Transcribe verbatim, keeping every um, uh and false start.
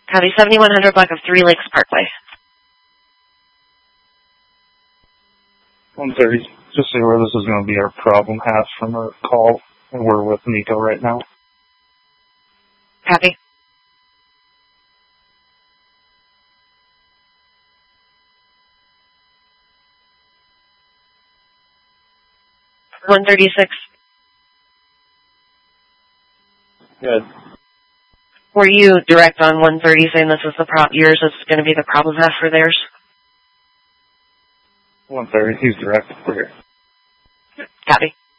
Copy seventy-one hundred block of Three Lakes Parkway. one thirty. Just say where this is going to be our problem half from a call, and we're with Nico right now. Copy. one thirty-six. Good. Were you direct on one thirty saying this is the pro- yours is going to be the problem half for theirs? one thirty, he's direct. We're here. Copy.